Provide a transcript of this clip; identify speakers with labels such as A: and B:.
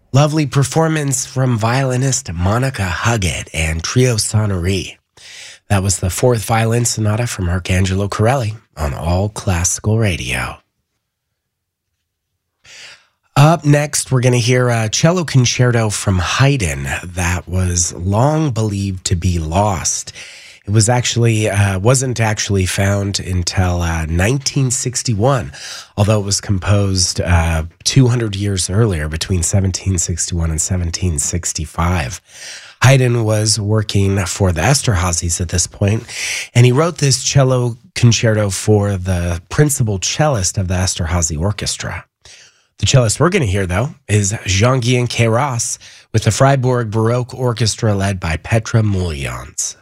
A: Lovely performance from violinist Monica Huggett and Trio Sonnerie. That was the fourth violin sonata from Arcangelo Corelli on All Classical Radio. Up next, we're going to hear a cello concerto from Haydn that was long believed to be lost. It was wasn't actually found until 1961, although it was composed 200 years earlier, between 1761 and 1765. Haydn was working for the Esterházys at this point, and he wrote this cello concerto for the principal cellist of the Esterházy Orchestra. The cellist we're going to hear, though, is Jean-Guillain Queyras with the Freiburg Baroque Orchestra led by Petra Muljans.